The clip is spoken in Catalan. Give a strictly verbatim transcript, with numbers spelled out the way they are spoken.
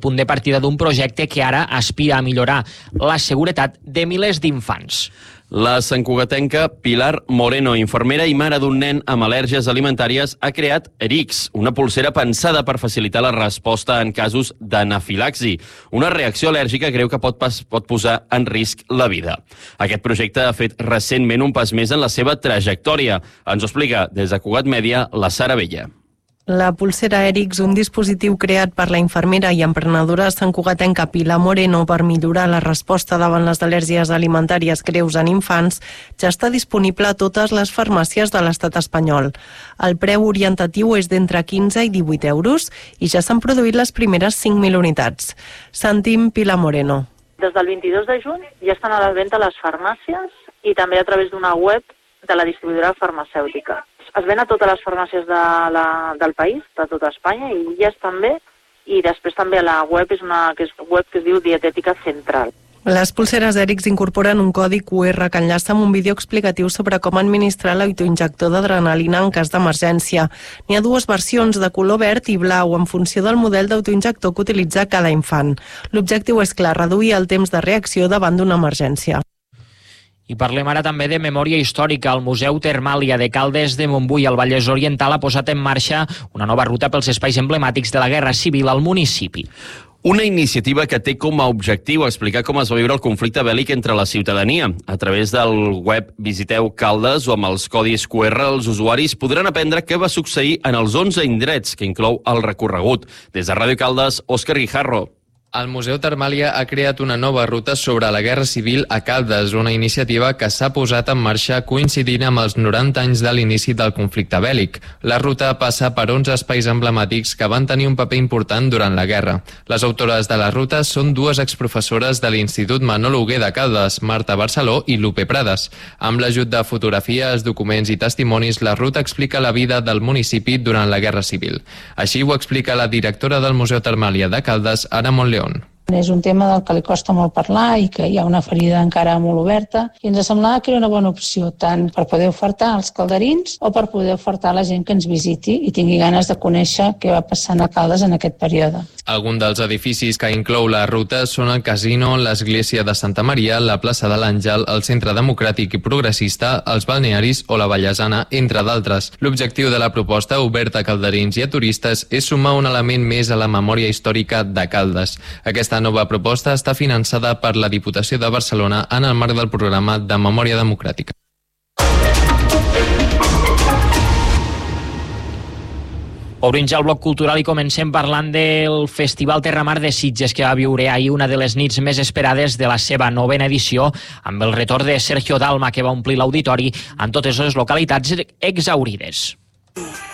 punt de partida d'un projecte que ara aspira a millorar la seguretat de milers d'infants. La santcugatenca Pilar Moreno, infermera i mare d'un nen amb al·lèrgies alimentàries, ha creat Erix, una pulsera pensada per facilitar la resposta en casos d'anafilaxi, una reacció al·lèrgica greu que pot, pas, pot posar en risc la vida. Aquest projecte ha fet recentment un pas més en la seva trajectòria. Ens ho explica des de Cugat Mèdia la Sara Bella. La pulsera Erix, un dispositiu creat per la infermera i emprenedora santcugatenca Pilar Moreno per millorar la resposta davant les al·lèrgies alimentàries greus en infants, ja està disponible a totes les farmàcies de l'estat espanyol. El preu orientatiu és d'entre quinze i divuit euros i ja s'han produït les primeres cinc mil unitats. Sentim Pilar Moreno. Des del vint-i-dos de juny ja estan a la venda a les farmàcies i també a través d'una web de la distribuïdora farmacèutica. Es ven a totes les farmàcies de la, del país, de tota Espanya, i illes també, i després també a la web, és una que és web que es diu Dietètica Central. Les pulseres Erix incorporen un codi cu erre que enllaça amb un vídeo explicatiu sobre com administrar l'autoinjector d'adrenalina en cas d'emergència. N'hi ha dues versions, de color verd i blau, en funció del model d'autoinjector que utilitza cada infant. L'objectiu és clar, reduir el temps de reacció davant d'una emergència. I parlem ara també de memòria històrica. El Museu Termàlia de Caldes de Montbui, al Vallès Oriental, ha posat en marxa una nova ruta pels espais emblemàtics de la Guerra Civil al municipi. Una iniciativa que té com a objectiu explicar com es va viure el conflicte bèl·lic entre la ciutadania. A través del web Visiteu Caldes o amb els codis cu erre, els usuaris podran aprendre què va succeir en els onze indrets que inclou el recorregut. Des de Ràdio Caldes, Òscar Guijarro. El Museu Termàlia ha creat una nova ruta sobre la Guerra Civil a Caldes, una iniciativa que s'ha posat en marxa coincidint amb els noranta anys de l'inici del conflicte bèl·lic. La ruta passa per onze espais emblemàtics que van tenir un paper important durant la guerra. Les autores de la ruta són dues exprofessores de l'Institut Manolo Hugué de Caldes, Marta Barceló i Lupe Prades. Amb l'ajut de fotografies, documents i testimonis, la ruta explica la vida del municipi durant la Guerra Civil. Així ho explica la directora del Museu Termàlia de Caldes, Ana Montleón. És un tema del que li costa molt parlar i que hi ha una ferida encara molt oberta i ens semblava que era una bona opció tant per poder ofertar als calderins o per poder ofertar a la gent que ens visiti i tingui ganes de conèixer què va passar a Caldes en aquest període. Alguns dels edificis que inclou la ruta són el Casino, l'Església de Santa Maria, la plaça de l'Àngel, el Centre Democràtic i Progressista, els balnearis o la Vallesana, entre d'altres. L'objectiu de la proposta, oberta a calderins i a turistes, és sumar un element més a la memòria històrica de Caldes. Aquesta nova proposta està finançada per la Diputació de Barcelona en el marc del programa de Memòria Democràtica. Obrim ja el bloc cultural i comencem parlant del Festival Terramar de Sitges, que va viure ahir una de les nits més esperades de la seva novena edició, amb el retorn de Sergio Dalma, que va omplir l'auditori en totes les localitats exhaurides.